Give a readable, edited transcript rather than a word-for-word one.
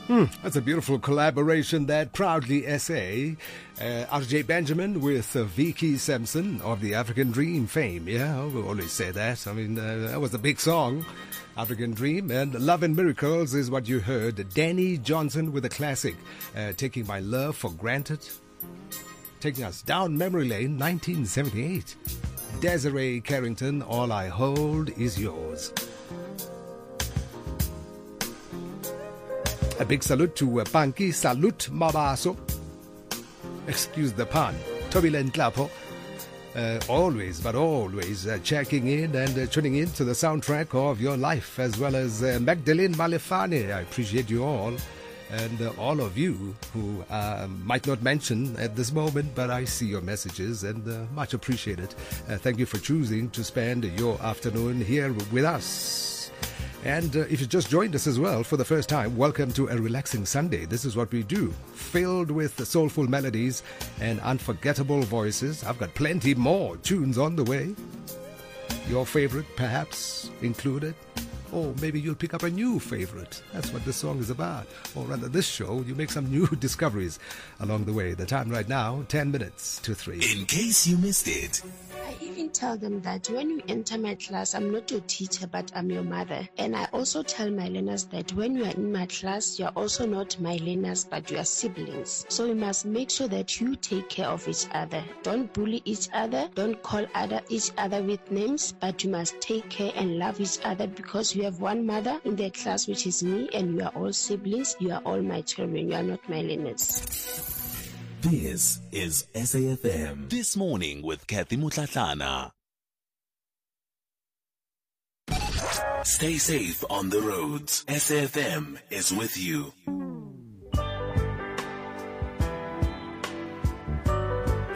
That's a beautiful collaboration that proudly SA. RJ Benjamin with Vicky Sampson of the African Dream fame. Yeah, we always say that. I mean, that was a big song, African Dream. And Love and Miracles is what you heard. Danny Johnson with a classic, Taking My Love for Granted. Taking us down memory lane, 1978. Desiree Carrington, All I Hold Is Yours. A big salute to Panki Salute Mabaso. Excuse the pun. Tobilen Klapo. Always checking in and tuning in to the soundtrack of your life, as well as Magdalene Malefane. I appreciate you all. And all of you who might not mention at this moment, but I see your messages and much appreciated. Thank you for choosing to spend your afternoon here with us. And if you just joined us as well for the first time, welcome to a relaxing Sunday. This is what we do, filled with soulful melodies and unforgettable voices. I've got plenty more tunes on the way. Your favorite, perhaps, included. Or maybe you'll pick up a new favorite. That's what this song is about. Or rather, this show, you make some new discoveries along the way. The time right now, 10 minutes to 3. In case you missed it. I even tell them that when you enter my class, I'm not your teacher, but I'm your mother. And I also tell my learners that when you are in my class, you're also not my learners, but you are siblings. So we must make sure that you take care of each other. Don't bully each other. Don't call each other with names, but you must take care and love each other, because you have one mother in the class, which is me, and you are all siblings. You are all my children. You are not my learners. This is SAFM. This Morning with Kathy Mutlatlana. Stay safe on the roads. SAFM is with you.